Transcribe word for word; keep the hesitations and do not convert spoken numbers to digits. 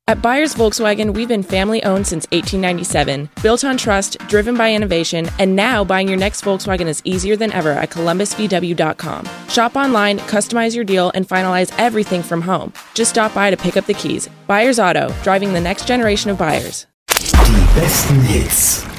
At Buyers Volkswagen, we've been family-owned since eighteen ninety-seven, built on trust, driven by innovation, and now buying your next Volkswagen is easier than ever at columbus v w dot com. Shop online, customize your deal, and finalize everything from home. Just stop by to pick up the keys. Buyers Auto, driving the next generation of buyers. Die besten Hits.